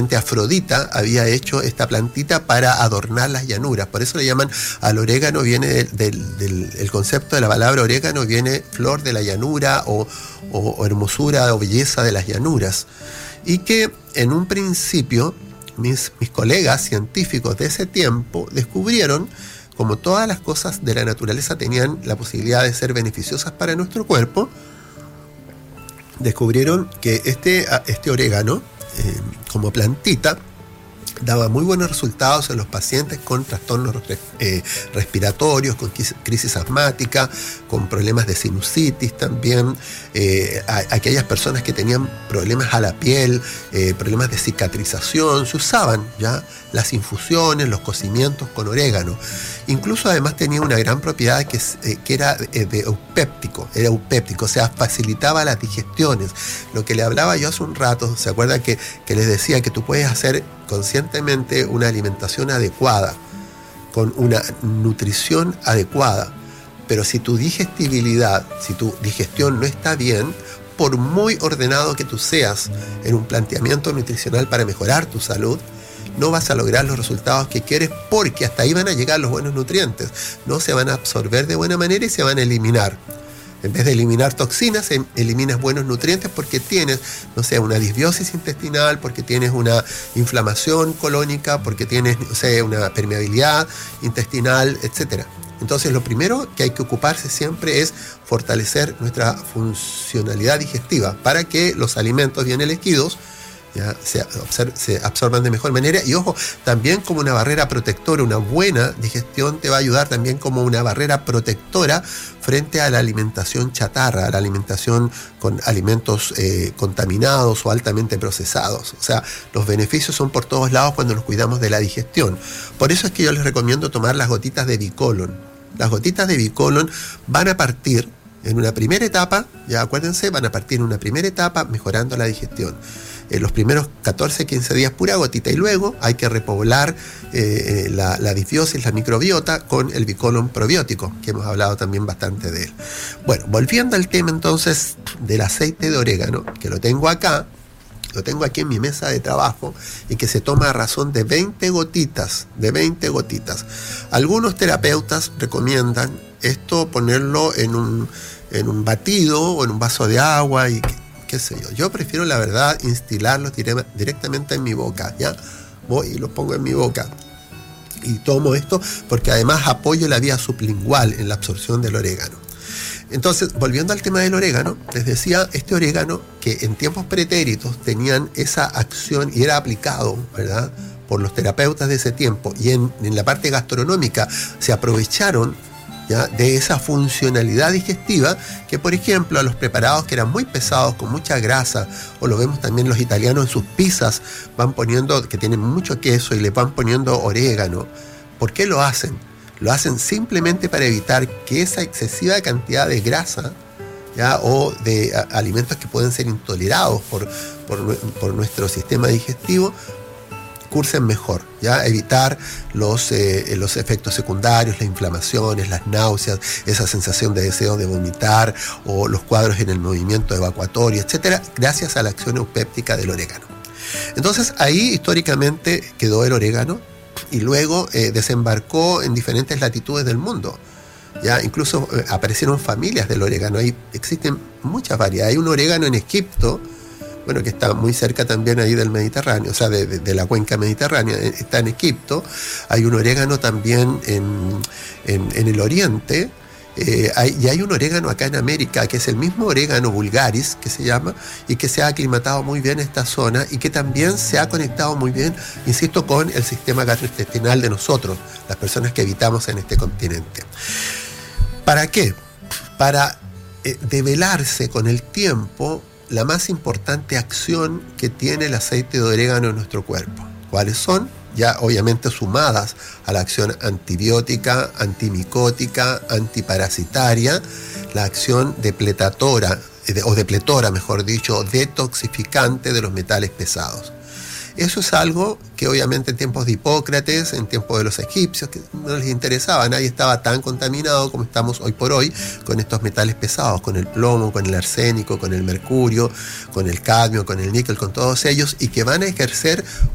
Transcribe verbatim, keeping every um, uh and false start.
Afrodita había hecho esta plantita para adornar las llanuras. Por eso le llaman al orégano, viene del, del, del el concepto de la palabra orégano, viene flor de la llanura o, o, o hermosura o belleza de las llanuras. Y que en un principio mis, mis colegas científicos de ese tiempo descubrieron, como todas las cosas de la naturaleza tenían la posibilidad de ser beneficiosas para nuestro cuerpo, descubrieron que este, este orégano, eh, como plantita, daba muy buenos resultados en los pacientes con trastornos eh, respiratorios, con crisis asmática, con problemas de sinusitis también, eh, a, a aquellas personas que tenían problemas a la piel, eh, problemas de cicatrización, se usaban ya las infusiones, los cocimientos con orégano. Incluso además tenía una gran propiedad que, eh, que era eh, de eupéptico, era eupéptico, o sea, facilitaba las digestiones. Lo que le hablaba yo hace un rato, ¿se acuerda que, que les decía que tú puedes hacer conscientemente una alimentación adecuada, con una nutrición adecuada, pero si tu digestibilidad, si tu digestión no está bien, por muy ordenado que tú seas en un planteamiento nutricional para mejorar tu salud, no vas a lograr los resultados que quieres, porque hasta ahí van a llegar los buenos nutrientes, no se van a absorber de buena manera y se van a eliminar. En vez de eliminar toxinas, eliminas buenos nutrientes porque tienes, no sé, una disbiosis intestinal, porque tienes una inflamación colónica, porque tienes, no sé, una permeabilidad intestinal, etcétera. Entonces, lo primero que hay que ocuparse siempre es fortalecer nuestra funcionalidad digestiva para que los alimentos bien elegidos ya se, se absorban de mejor manera. Y ojo, también como una barrera protectora, una buena digestión te va a ayudar también como una barrera protectora frente a la alimentación chatarra, a la alimentación con alimentos eh, contaminados o altamente procesados. O sea, los beneficios son por todos lados cuando nos cuidamos de la digestión. Por eso es que yo les recomiendo tomar las gotitas de Bicolon. Las gotitas de Bicolon van a partir en una primera etapa, ya acuérdense, van a partir en una primera etapa mejorando la digestión. En los primeros catorce a quince días pura gotita, y luego hay que repoblar eh, la, la disbiosis, la microbiota con el Bicolon probiótico, que hemos hablado también bastante de él. Bueno, volviendo al tema entonces del aceite de orégano, que lo tengo acá, lo tengo aquí en mi mesa de trabajo, y que se toma a razón de veinte gotitas, de veinte gotitas. Algunos terapeutas recomiendan esto ponerlo en un, en un batido o en un vaso de agua y qué sé yo. Yo prefiero, la verdad, instilarlos dire- directamente en mi boca, ¿ya? Voy y lo pongo en mi boca y tomo esto porque además apoyo la vía sublingual en la absorción del orégano. Entonces, volviendo al tema del orégano, les decía, este orégano que en tiempos pretéritos tenían esa acción y era aplicado, ¿verdad?, por los terapeutas de ese tiempo, y en, en la parte gastronómica se aprovecharon ¿ya?, de esa funcionalidad digestiva, que por ejemplo a los preparados que eran muy pesados, con mucha grasa, o lo vemos también los italianos en sus pizzas, van poniendo, que tienen mucho queso y le van poniendo orégano. ¿Por qué lo hacen? Lo hacen simplemente para evitar que esa excesiva cantidad de grasa, ¿ya?, o de a, alimentos que pueden ser intolerados por, por, por nuestro sistema digestivo, cursen mejor, ya evitar los, eh, los efectos secundarios, las inflamaciones, las náuseas, esa sensación de deseo de vomitar o los cuadros en el movimiento evacuatorio, etcétera, gracias a la acción eupéptica del orégano. Entonces ahí históricamente quedó el orégano y luego eh, desembarcó en diferentes latitudes del mundo. Ya incluso eh, aparecieron familias del orégano. Ahí existen muchas variedades. Hay un orégano en Egipto, bueno, que está muy cerca también ahí del Mediterráneo, o sea, de, de, de la cuenca mediterránea, está en Egipto. Hay un orégano también en, en, en el Oriente, eh, hay, y hay un orégano acá en América, que es el mismo orégano vulgaris, que se llama, y que se ha aclimatado muy bien en esta zona, y que también se ha conectado muy bien, insisto, con el sistema gastrointestinal de nosotros, las personas que habitamos en este continente. ¿Para qué? Para eh, develarse con el tiempo la más importante acción que tiene el aceite de orégano en nuestro cuerpo. ¿Cuáles son? Ya obviamente sumadas a la acción antibiótica, antimicótica, antiparasitaria, la acción depletatora, o depletora mejor dicho, detoxificante de los metales pesados. Eso es algo que obviamente en tiempos de Hipócrates, en tiempos de los egipcios, que no les interesaba, nadie estaba tan contaminado como estamos hoy por hoy con estos metales pesados, con el plomo, con el arsénico, con el mercurio, con el cadmio, con el níquel, con todos ellos, y que van a ejercer